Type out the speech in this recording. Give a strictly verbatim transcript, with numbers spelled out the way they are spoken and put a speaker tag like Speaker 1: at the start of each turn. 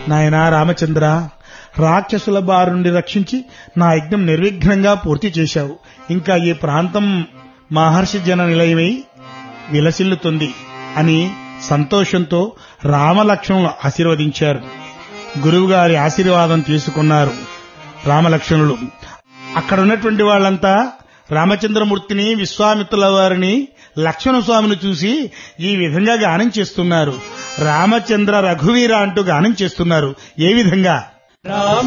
Speaker 1: నాయనా రామచంద్ర, రాక్షసుల బారి నుండి రక్షించి నా యజ్ఞం నిర్విఘ్నంగా పూర్తి చేశావు. ఇంకా ఈ ప్రాంతం మహర్షి జన నిలయమై విలసిల్లుతుంది అని సంతోషంతో రామలక్ష్మణులు ఆశీర్వదించారు. గురువుగారి ఆశీర్వాదం తీసుకున్నారు రామలక్ష్మణులు. అక్కడ ఉన్నటువంటి వాళ్ళంతా రామచంద్రమూర్తిని, విశ్వామిత్రుల వారిని, లక్ష్మణ స్వామిని చూసి ఈ విధంగా గానం చేస్తున్నారు. రామచంద్ర రఘువీర అంటూ గానం చేస్తున్నారు. ఏ విధంగా?